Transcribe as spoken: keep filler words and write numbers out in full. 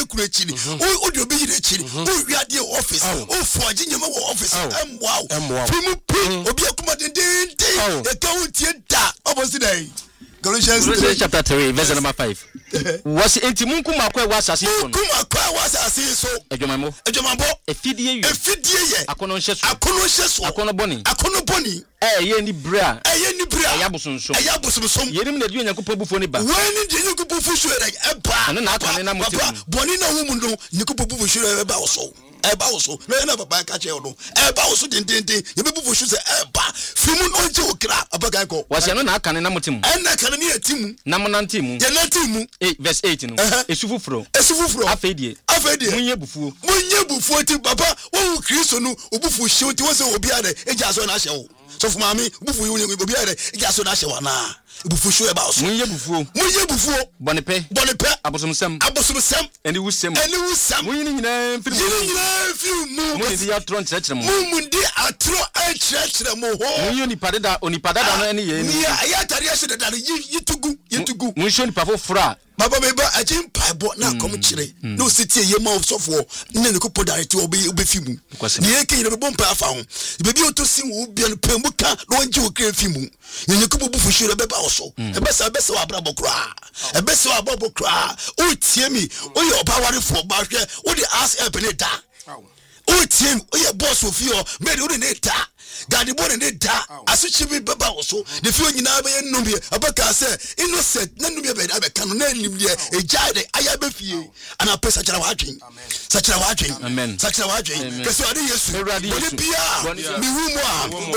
kure chini o de obi yire chini o wiade office o forge nyama wo office em wow fimu pi obi akuma den den e ka wo tie da obosi dai Galatians chapter three verse number five. Was entimunku makwa wa asase so. Munku makwa wa asase so. Ejomambo. Ejomambo. Efidie yu. Efidie ye. Akono nhyeso. Akono nhyeso. Akono boni. Akono boni. Eh ye ni bra. Eh ye ni bra. Eya bosonso. Eya bosonso. Yenim na di onyankopɔ bufo ni ba. Wani di onyankopɔ bufo hwere eba. Ana na aka ne na motim. Boni na wo mu no onyankopɔ bufo hwere eba wo so. Eba wo so. Na na baba ka che wo no. Eba wo so den den den. Ye bufo hwere se eba. Fimu no nje okra abaga ko. Wase no na aka ne na motim. Ana ka ne atimu. Na mo nantimu. Ye nantimu. Verse eight no. Esufufuro. Esufufuro. Afedie. Afedie. Munye bufuo. Munye bufuo ti baba wo Kristo no obufu hye ti wo se obi ade eja so na hye wo. So for mami bufu yi obi ade eja so na hye wa na. Bufu hye ba so. Munye bufuo. Munye bufuo. Bonepe. Bonepe. Abosomsem. Abosomsem. Eni wusem. Eni wusem. Munye ni nyina mfiri. Munye nyina mfiri mu. Munye di atro nkyerɛkyerɛ mo. Mumundi atro nkyerɛkyerɛ mo ho. Munye ni padeda oni padeda no eni ye ni. Ya ya tare hye de dare yitugu yitugu. Munye ni pafo fura. Baba me ba agin paibo na kom kire no sitie ye ma sofo ne ne ko podarite obi obefi mu ne ye kin be bompa afa ho bebi otosi wo bia no pambu ka no nje o kire fi mu ye ko bubu fushire be ba wo so e be sa be sa wa bra bokra e be sa wa bokra o tie mi o ye oba ware fo ba hwe o de ask help ne da o tie mi o ye boss ofio me de o ne da gadi bone ne da asuchi bi baba wo so de fi onyina be ye numie abaka se innocent na numie be da be kan na nimie ejade aya be fie ana pesa kira wa adwen sa kira wa adwen amen sa kira wa adwen kese ade yesu bone bia mi wu mu a